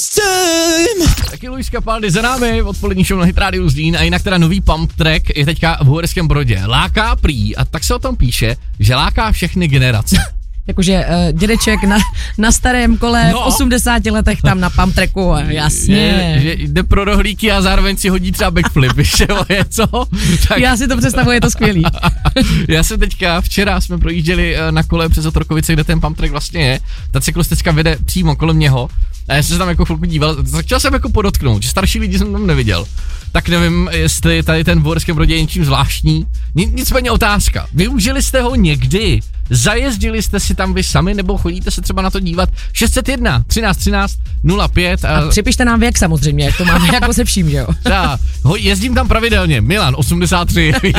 Taky Luis Capaldi za námi, odpolední show na Hit Radio Zlín a jinak teda nový pump track je teďka v Uherském Brodě. Láká prý, a tak se o tom píše, že láká všechny generace. Jakože dědeček na starém kole v 80 letech tam na pump tracku, jasně. Že jde pro rohlíky a zároveň si hodí třeba backflip, víš, je co? Tak. Já si to představuji, je to skvělý. Já jsem včera jsme projížděli na kole přes Otrokovice, kde ten pump track vlastně je. Ta cyklistická vede přímo kolem něho. A já jsem se tam jako chvilku díval, chtěl jsem jako podotknout, že starší lidi jsem tam neviděl. Tak nevím, jestli tady ten v Uherském Brodě je něčím zvláštní. Nicméně otázka, využili jste ho někdy? Zajezdili jste si tam vy sami, nebo chodíte se třeba na to dívat? 601 13 13 05 a připište nám věk samozřejmě, jak to máme jako se vším, že jo? Jezdím tam pravidelně, Milan 83.